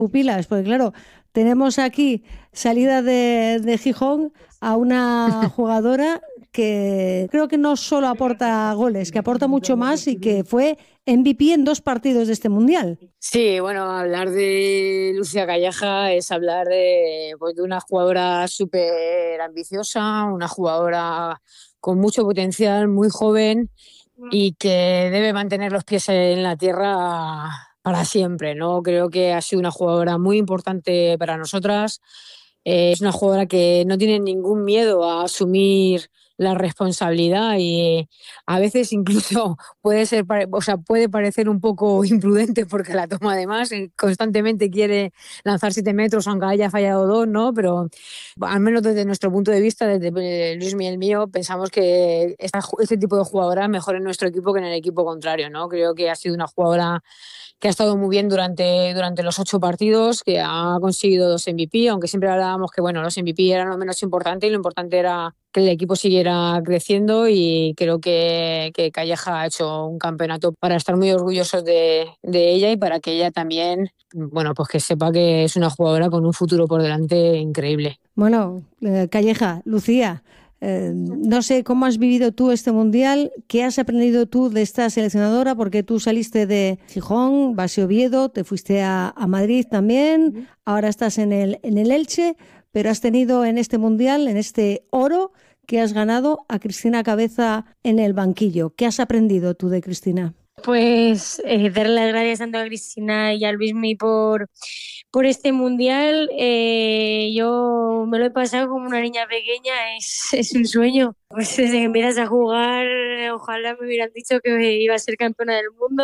pupilas, porque claro, tenemos aquí salida de Gijón a una jugadora que creo que no solo aporta goles, que aporta mucho más y que fue MVP en 2 partidos de este Mundial. Sí, bueno, hablar de Lucía Calleja es hablar de una jugadora súper ambiciosa, una jugadora con mucho potencial, muy joven y que debe mantener los pies en la tierra para siempre, ¿no? Creo que ha sido una jugadora muy importante para nosotras. Es una jugadora que no tiene ningún miedo a asumir la responsabilidad y a veces incluso puede parecer un poco imprudente porque la toma de más, constantemente quiere lanzar 7 metros aunque haya fallado 2, ¿no? Pero al menos desde nuestro punto de vista, desde Luis y el mío, pensamos que este tipo de jugadora mejor en nuestro equipo que en el equipo contrario, ¿no? Creo que ha sido una jugadora que ha estado muy bien durante los 8 partidos, que ha conseguido 2 MVP, aunque siempre hablábamos que bueno, los MVP eran lo menos importante y lo importante era que el equipo siguiera creciendo y creo que Calleja ha hecho un campeonato para estar muy orgullosos de ella y para que ella también, bueno, pues que sepa que es una jugadora con un futuro por delante increíble. Bueno, Calleja, Lucía, no sé cómo has vivido tú este Mundial, qué has aprendido tú de esta seleccionadora, porque tú saliste de Gijón, vas a Oviedo, te fuiste a Madrid también, ahora estás en el Elche, pero has tenido en este Mundial, en este oro, que has ganado a Cristina Cabeza en el banquillo. ¿Qué has aprendido tú de Cristina? Pues darle las gracias tanto a Cristina y a Luismi por este Mundial. Yo me lo he pasado como una niña pequeña, es un sueño. Pues desde que empiezas a jugar, ojalá me hubieran dicho que iba a ser campeona del mundo.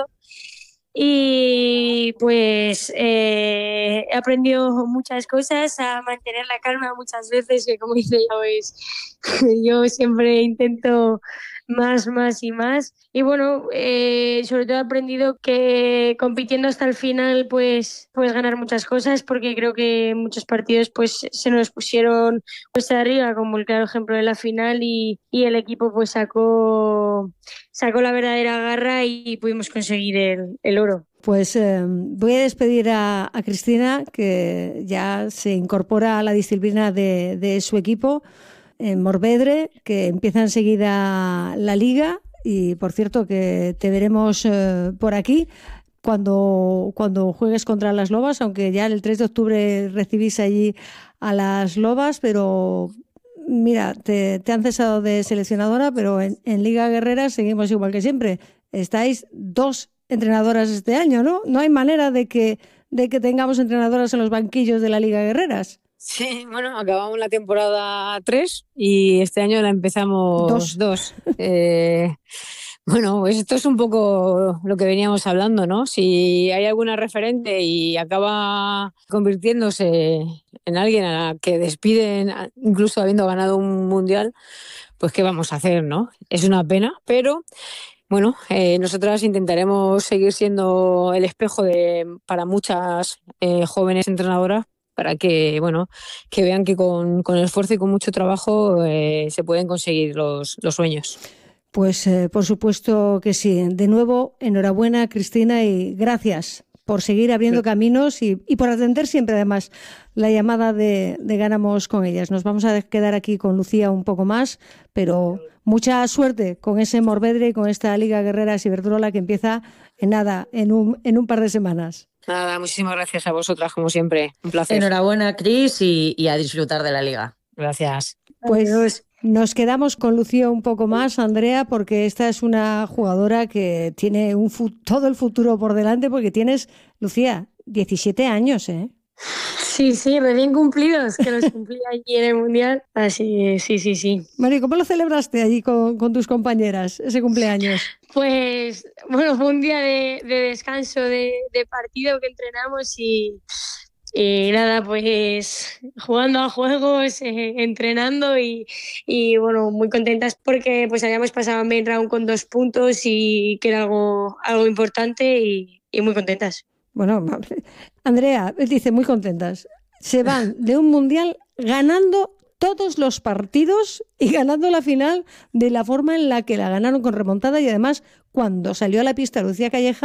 Y pues he aprendido muchas cosas, a mantener la calma muchas veces, que como dice ya ves, yo siempre intento más y más. Y bueno, sobre todo he aprendido que compitiendo hasta el final pues puedes ganar muchas cosas, porque creo que en muchos partidos pues se nos pusieron cuesta arriba, como el claro ejemplo de la final, y el equipo pues sacó la verdadera garra y pudimos conseguir el oro. Pues voy a despedir a Cristina, que ya se incorpora a la disciplina de su equipo en Morvedre, que empieza enseguida la liga, y por cierto que te veremos por aquí cuando juegues contra las Lobas, aunque ya el 3 de octubre recibís allí a las Lobas, pero mira, te han cesado de seleccionadora, pero en Liga Guerrera seguimos igual que siempre. Estáis 2 entrenadoras este año, ¿no? No hay manera de que tengamos entrenadoras en los banquillos de la Liga Guerreras. Sí, bueno, acabamos la temporada 3 y este año la empezamos 2. Bueno, pues esto es un poco lo que veníamos hablando, ¿no? Si hay alguna referente y acaba convirtiéndose en alguien a la que despiden, incluso habiendo ganado un mundial, pues ¿qué vamos a hacer, no? Es una pena, pero bueno, nosotras intentaremos seguir siendo el espejo para muchas jóvenes entrenadoras, para que, bueno, que vean que con esfuerzo y con mucho trabajo se pueden conseguir los sueños. Pues por supuesto que sí. De nuevo, enhorabuena, Cristina, y gracias por seguir abriendo caminos y por atender siempre, además, la llamada de Ganamos con ellas. Nos vamos a quedar aquí con Lucía un poco más, pero mucha suerte con ese Morvedre y con esta Liga Guerreras Iberdrola que empieza en un par de semanas. Nada, muchísimas gracias a vosotras, como siempre. Un placer. Enhorabuena, Cris, y a disfrutar de la liga. Gracias. Pues nos quedamos con Lucía un poco más, Andrea, porque esta es una jugadora que tiene todo el futuro por delante, porque tienes, Lucía, 17 años, ¿eh? Sí, recién cumplidos, que los cumplí allí en el Mundial. Así, sí. Bueno, ¿y cómo lo celebraste allí con tus compañeras, ese cumpleaños? Pues, bueno, fue un día de descanso de partido que entrenamos y nada, pues jugando a juegos, entrenando y bueno, muy contentas porque pues habíamos pasado main round con 2 puntos y que era algo importante y muy contentas. Bueno, Andrea dice muy contentas. Se van de un mundial ganando todos los partidos y ganando la final de la forma en la que la ganaron, con remontada, y además cuando salió a la pista Lucía Calleja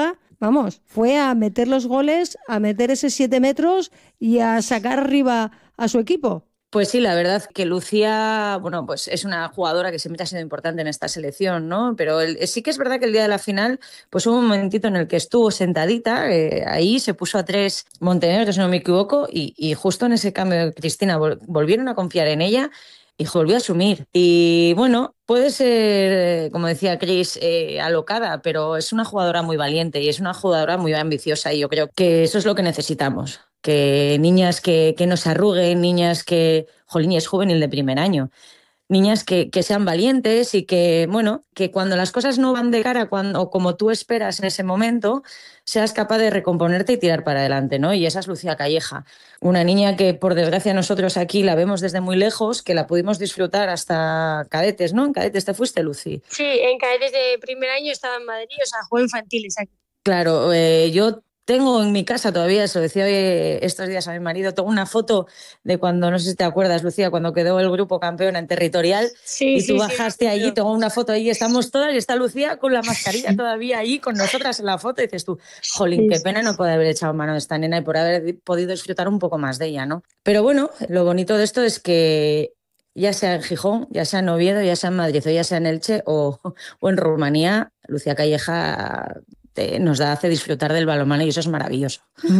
vamos, fue a meter los goles, a meter ese 7 metros y a sacar arriba a su equipo. Pues sí, la verdad que Lucía, bueno, pues es una jugadora que siempre ha sido importante en esta selección, ¿no? Pero sí que es verdad que el día de la final, pues hubo un momentito en el que estuvo sentadita, ahí se puso a 3 Montenegro, si no me equivoco, y justo en ese cambio de Cristina volvieron a confiar en ella y volvió a asumir. Y bueno, puede ser, como decía Cris, alocada, pero es una jugadora muy valiente y es una jugadora muy ambiciosa y yo creo que eso es lo que necesitamos. Que niñas que no se arruguen, niñas que, jolín, es juvenil de primer año, niñas que sean valientes y que, bueno, que cuando las cosas no van de cara o como tú esperas en ese momento, seas capaz de recomponerte y tirar para adelante, ¿no? Y esa es Lucía Calleja, una niña que por desgracia nosotros aquí la vemos desde muy lejos, que la pudimos disfrutar hasta cadetes, ¿no? En cadetes te fuiste, Lucy. Sí, en cadetes de primer año estaba en Madrid, o sea, juego infantiles aquí. Claro, yo tengo en mi casa todavía, eso decía hoy estos días a mi marido, tengo una foto de cuando, no sé si te acuerdas, Lucía, cuando quedó el grupo campeón en territorial y tú bajaste allí, tengo una foto ahí, estamos todas y está Lucía con la mascarilla todavía ahí con nosotras en la foto y dices tú, jolín, qué pena no poder haber echado mano de esta nena y por haber podido disfrutar un poco más de ella, ¿no? Pero bueno, lo bonito de esto es que ya sea en Gijón, ya sea en Oviedo, ya sea en Madrid o ya sea en Elche o en Rumanía, Lucía Calleja nos hace disfrutar del balonmano y eso es maravilloso.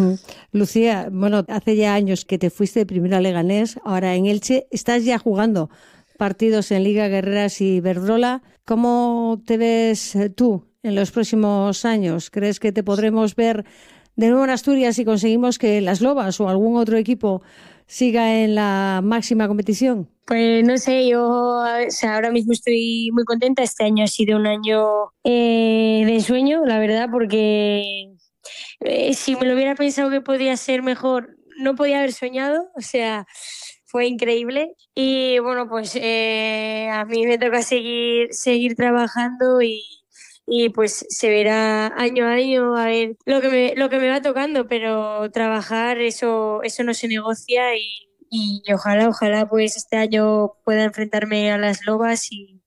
Lucía, bueno, hace ya años que te fuiste de Primera Leganés, ahora en Elche, estás ya jugando partidos en Liga Guerreras y Iberdrola. ¿Cómo te ves tú en los próximos años? ¿Crees que te podremos ver de nuevo en Asturias si conseguimos que las Lobas o algún otro equipo siga en la máxima competición? Pues no sé, yo ahora mismo estoy muy contenta. Este año ha sido un año de ensueño, la verdad, porque si me lo hubiera pensado que podía ser mejor, no podía haber soñado, o sea, fue increíble. Y bueno, pues a mí me toca seguir trabajando y pues se verá año a año a ver lo que me va tocando, pero trabajar eso no se negocia y ojalá pues este año pueda enfrentarme a las Lobas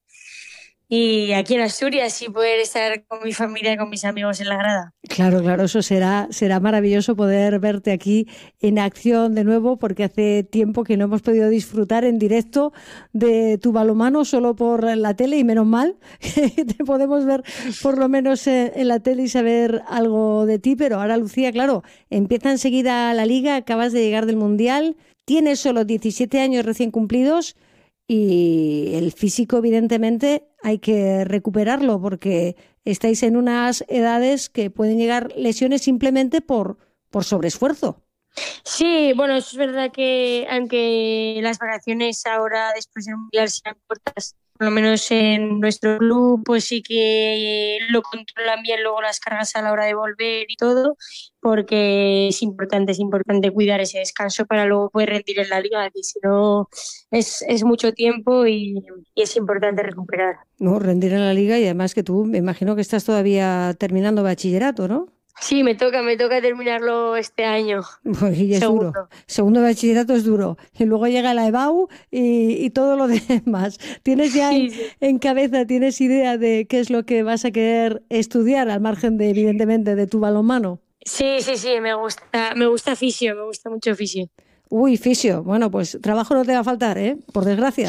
y aquí en Asturias y poder estar con mi familia y con mis amigos en la grada. Claro, eso será maravilloso poder verte aquí en acción de nuevo, porque hace tiempo que no hemos podido disfrutar en directo de tu balonmano solo por la tele y menos mal que te podemos ver por lo menos en la tele y saber algo de ti. Pero ahora, Lucía, claro, empieza enseguida la liga, acabas de llegar del Mundial, tienes solo 17 años recién cumplidos. Y el físico, evidentemente, hay que recuperarlo porque estáis en unas edades que pueden llegar lesiones simplemente por sobreesfuerzo. Sí, bueno, eso es verdad que aunque las vacaciones ahora después del Mundial sean cortas, por lo menos en nuestro club, pues sí que lo controlan bien luego las cargas a la hora de volver y todo, porque es importante cuidar ese descanso para luego poder rendir en la liga, que si no es mucho tiempo y es importante recuperar. No, rendir en la liga y además que tú, me imagino que estás todavía terminando bachillerato, ¿no? Sí, me toca terminarlo este año. Pues y es duro. Segundo de bachillerato es duro. Y luego llega la EBAU y todo lo demás. ¿Tienes ya en cabeza, tienes idea de qué es lo que vas a querer estudiar, al margen de, evidentemente, de tu balonmano? Sí, me gusta fisio, me gusta mucho fisio. Uy, fisio. Bueno, pues trabajo no te va a faltar, ¿eh? Por desgracia.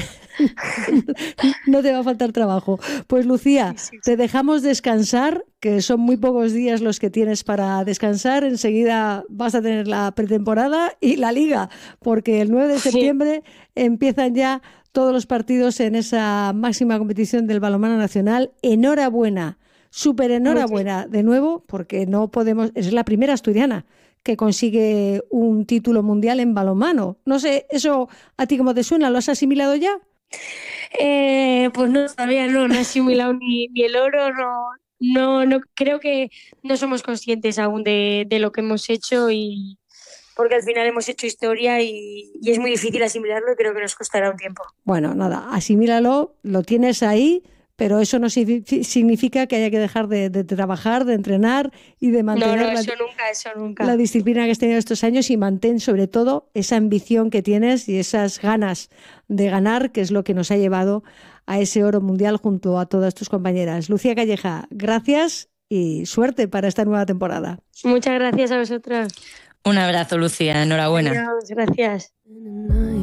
No te va a faltar trabajo. Pues Lucía, te dejamos descansar, que son muy pocos días los que tienes para descansar. Enseguida vas a tener la pretemporada y la liga, porque el 9 de septiembre empiezan ya todos los partidos en esa máxima competición del balonmano nacional. Enhorabuena, súper enhorabuena de nuevo, porque no podemos, es la primera asturiana que consigue un título mundial en balonmano. No sé, ¿eso a ti cómo te suena? ¿Lo has asimilado ya? Pues no, todavía no he asimilado ni el oro, no, creo que no somos conscientes aún de lo que hemos hecho y porque al final hemos hecho historia y es muy difícil asimilarlo y creo que nos costará un tiempo. Bueno, nada, asimílalo, lo tienes ahí, pero eso no significa que haya que dejar de trabajar, de entrenar y de mantener eso nunca. La disciplina que has tenido estos años y mantén sobre todo esa ambición que tienes y esas ganas de ganar, que es lo que nos ha llevado a ese oro mundial junto a todas tus compañeras. Lucía Calleja, gracias y suerte para esta nueva temporada. Muchas gracias a vosotros. Un abrazo, Lucía. Enhorabuena. Adiós, gracias.